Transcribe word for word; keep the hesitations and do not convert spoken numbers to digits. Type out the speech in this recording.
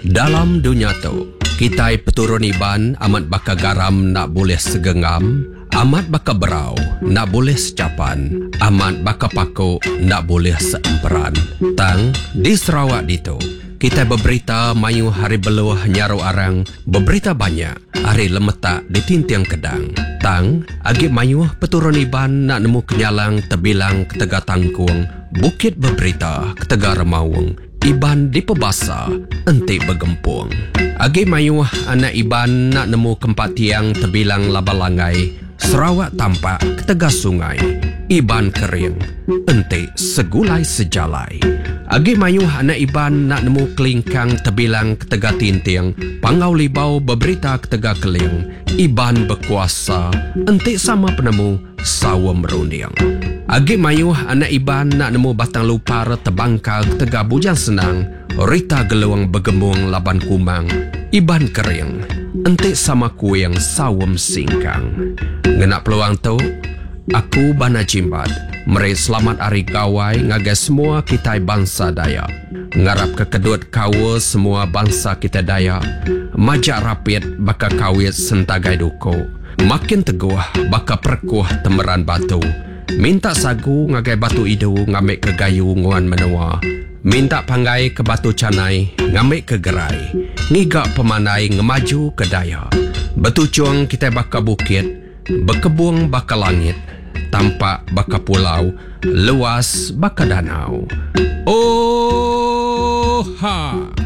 Dalam dunia tu, kita peturun iban amat baka garam nak boleh segengam, amat baka berau nak boleh secapan, amat baka paku nak boleh seemperan. Tang di Sarawak ditu, kita berberita mayu hari beluh nyaru arang, berberita banyak hari lemetak di tintiang kedang. Tang agi mayu peturun iban nak nemu kenyalang tebilang ketega tangkuang, bukit berberita ketega remawang, iban di pebasa enti bergempung. Agi mayu anak iban nak nemu kempat tiang tebilang labalangai, Sarawak tampak ketega sungai, iban kering enti segulai sejalai. Agi mayu anak iban nak nemu kelingkang tebilang ketega tintiang, pangau libau berberita ketega keling, iban berkuasa enti sama penemu sawa merunding. Agi mayu anak iban nak nemu batang lupar tebangkal ketega bujang senang, rita geluang bergembung laban kumang, iban kering enti sama kuing sawam singkang. Ngenak peluang tu, aku bana jimbat meri selamat hari kawai ngagai semua kita bangsa Dayak. Ngarap kekedut kawa semua bangsa kita Dayak, majak rapid baka kawit sentagai duko, makin teguh baka perkuh temeran batu. Minta sagu ngagai batu idu ngambil ke gayu nguan menua, minta panggai ke batu canai ngambil ke gerai, ngigak pemanai ngemaju ke Dayak. Betucung kita baka bukit, berkebung baka langit, tampak baka pulau, luas baka danau. Oh ha!